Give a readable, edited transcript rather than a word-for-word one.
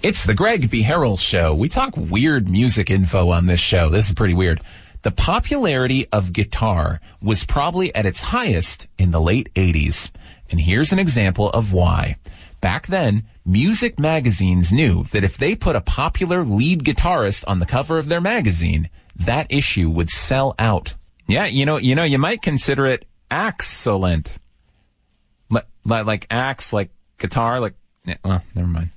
It's the Greg B. Harrell Show. We talk weird music info on this show. This is pretty weird. The popularity of guitar was probably at its highest in the late 80s. And here's an example of why. Back then, music magazines knew that if they put a popular lead guitarist on the cover of their magazine, that issue would sell out. Yeah, you might consider it excellent. Like axe, like guitar, like, yeah, well, never mind.